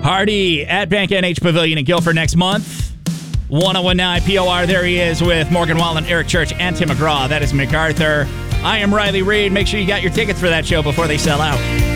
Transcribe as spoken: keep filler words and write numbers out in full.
Hardy at Bank N H Pavilion in Guilford next month. ten nineteen P O R, there he is with Morgan Wallen, Eric Church, and Tim McGraw. That is MacArthur. I am Riley Reid. Make sure you got your tickets for that show before they sell out.